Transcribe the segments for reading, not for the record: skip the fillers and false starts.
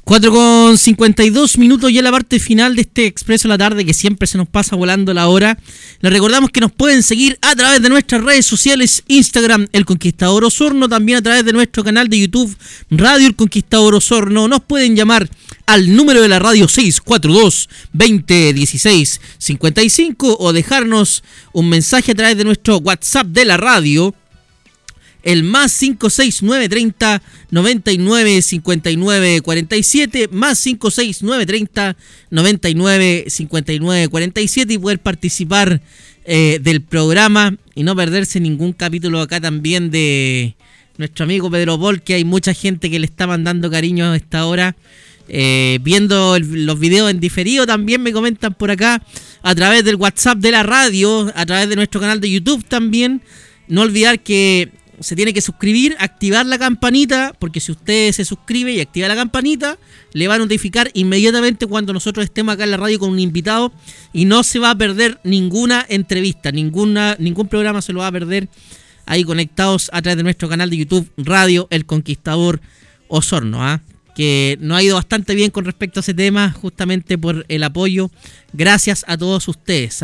4:52 ya la parte final de este Expreso de la Tarde, que siempre se nos pasa volando la hora. Les recordamos que nos pueden seguir a través de nuestras redes sociales, Instagram, El Conquistador Osorno, también a través de nuestro canal de YouTube, Radio El Conquistador Osorno. Nos pueden llamar al número de la radio 642-2016-55 o dejarnos un mensaje a través de nuestro WhatsApp de la radio, el más 56930 99 59 47, más 56930 99 59 47, y poder participar del programa y no perderse ningún capítulo acá también de nuestro amigo Pedro Pol, que hay mucha gente que le está mandando cariño a esta hora, viendo los videos en diferido. También me comentan por acá a través del WhatsApp de la radio, a través de nuestro canal de YouTube también. No olvidar que se tiene que suscribir, activar la campanita, porque si usted se suscribe y activa la campanita, le va a notificar inmediatamente cuando nosotros estemos acá en la radio con un invitado, y no se va a perder ninguna entrevista, ningún programa se lo va a perder, ahí conectados a través de nuestro canal de YouTube, Radio El Conquistador Osorno, que nos ha ido bastante bien con respecto a ese tema, justamente por el apoyo. Gracias a todos ustedes.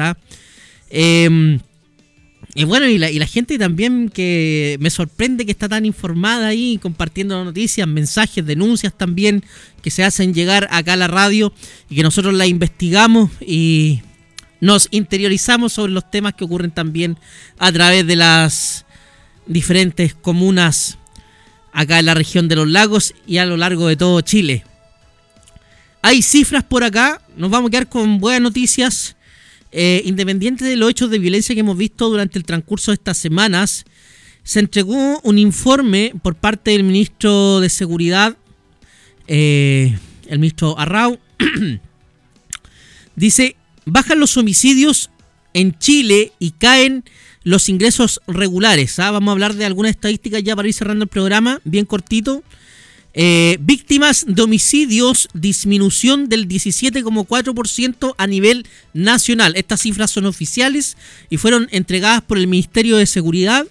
Y bueno, y la gente también, que me sorprende que está tan informada ahí, compartiendo noticias, mensajes, denuncias también, que se hacen llegar acá a la radio, y que nosotros las investigamos y nos interiorizamos sobre los temas que ocurren también a través de las diferentes comunas acá en la región de los lagos y a lo largo de todo Chile. Hay cifras por acá, nos vamos a quedar con buenas noticias. Independiente de los hechos de violencia que hemos visto durante el transcurso de estas semanas, se entregó un informe por parte del ministro de Seguridad, el ministro Arrau. Dice: bajan los homicidios en Chile y caen los ingresos regulares. Vamos a hablar de algunas estadísticas ya para ir cerrando el programa, bien cortito. Víctimas de homicidios, disminución del 17,4% a nivel nacional. Estas cifras son oficiales y fueron entregadas por el Ministerio de Seguridad.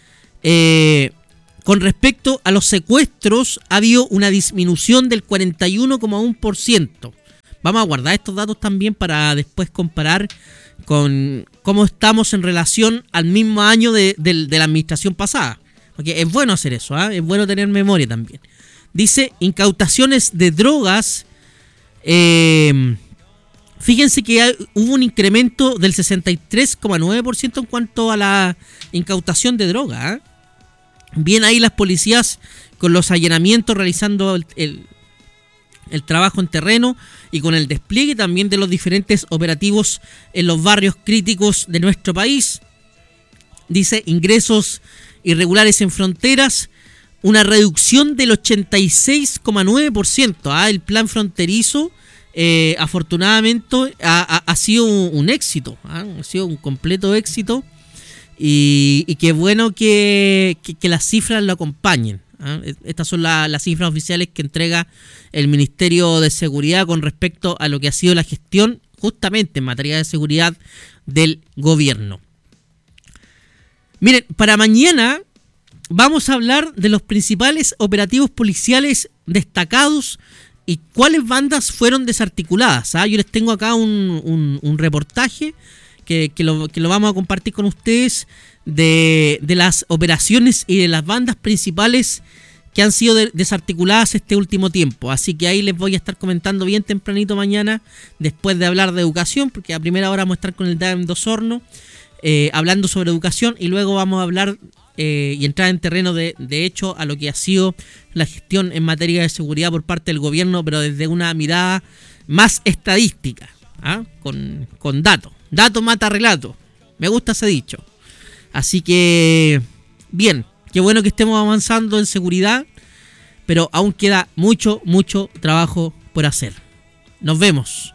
Con respecto a los secuestros, ha habido una disminución del 41,1%. Vamos a guardar estos datos también para después comparar con cómo estamos en relación al mismo año de la administración pasada, porque es bueno hacer eso, es bueno tener memoria también. Dice: incautaciones de drogas. Fíjense que hubo un incremento del 63,9% en cuanto a la incautación de droga. Bien ahí las policías con los allanamientos, realizando el trabajo en terreno y con el despliegue también de los diferentes operativos en los barrios críticos de nuestro país. Dice: ingresos irregulares en fronteras, una reducción del 86,9%. El plan fronterizo, afortunadamente, ha sido un éxito, ha sido un completo éxito, y qué bueno que las cifras lo acompañen. Estas son las cifras oficiales que entrega el Ministerio de Seguridad con respecto a lo que ha sido la gestión justamente en materia de seguridad del gobierno. Miren, para mañana vamos a hablar de los principales operativos policiales destacados y cuáles bandas fueron desarticuladas. Yo les tengo acá un reportaje que lo vamos a compartir con ustedes de las operaciones y de las bandas principales que han sido desarticuladas este último tiempo. Así que ahí les voy a estar comentando bien tempranito mañana, después de hablar de educación, porque a primera hora vamos a estar con el DAEM de Osorno, hablando sobre educación, y luego vamos a hablar y entrar en terreno de hecho a lo que ha sido la gestión en materia de seguridad por parte del gobierno, pero desde una mirada más estadística, con datos. Dato mata relato. Me gusta ese dicho. Así que, bien, qué bueno que estemos avanzando en seguridad, pero aún queda mucho trabajo por hacer. Nos vemos.